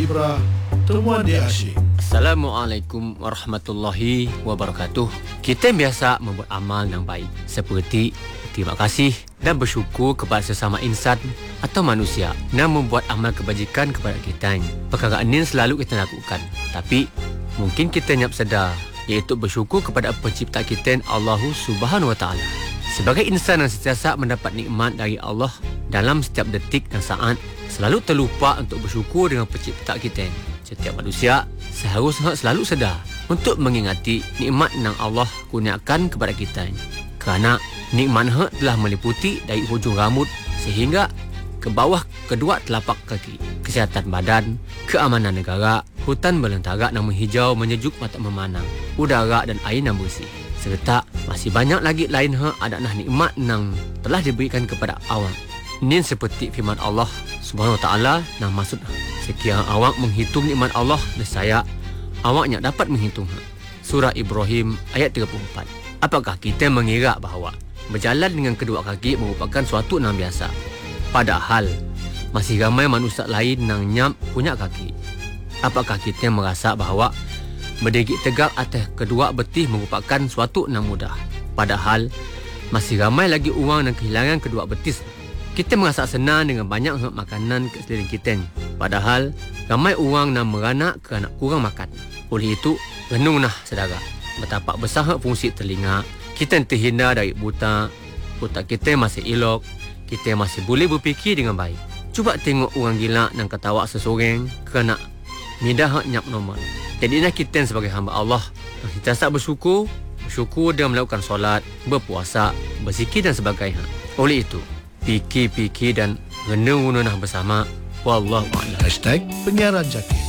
Ibrah, temuan dia asyik. Assalamualaikum warahmatullahi wabarakatuh. Kita biasa membuat amal yang baik seperti terima kasih dan bersyukur kepada sesama insan atau manusia yang membuat amal kebajikan kepada kita. Perkara ini selalu kita lakukan, tapi mungkin kita nyap sedar, iaitu bersyukur kepada pencipta kita, Allah Subhanahu Wa Taala. Sebagai insan yang sentiasa mendapat nikmat dari Allah dalam setiap detik dan saat, selalu terlupa untuk bersyukur dengan pencipta kita. Setiap manusia seharusnya selalu sedar untuk mengingati nikmat yang Allah kurniakan kepada kita. Kerana nikmat telah meliputi dari hujung rambut sehingga ke bawah kedua telapak kaki. Kesihatan badan, keamanan negara, hutan belantara yang menghijau menyejuk mata memandang, udara dan air yang bersih. Serta masih banyak lagi lain adalah nikmat yang telah diberikan kepada awak. Ini seperti firman Allah Subhanahu Wa Taala yang maksud, sekiranya awak menghitung nikmat Allah, nescaya awaknya dapat menghitung. Surah Ibrahim ayat 34. Apakah kita mengira bahawa berjalan dengan kedua kaki merupakan suatu yang biasa? Padahal masih ramai manusia lain yang nyam punya kaki. Apakah kita merasa bahawa berdiri tegak atas kedua betih merupakan suatu yang mudah? Padahal masih ramai lagi orang yang kehilangan kedua betis. Kita merasa senang dengan banyak makanan ke sekeliling kita. Padahal ramai orang yang meranak kerana kurang makan. Oleh itu, renunglah saudara, betapa besar fungsi telinga. Kita terhindar dari buta. Buta kita masih elok. Kita masih boleh berfikir dengan baik. Cuba tengok orang gila yang ketawa seseorang kerana midah nyap normal. Jadilah kita sebagai hamba Allah yang sentiasa bersyukur dan melakukan solat, berpuasa, berzikir dan sebagainya. Oleh itu, fikir-fikir dan renung-renung bersama. Wallahu a'lam. #Penyiaran Zakir.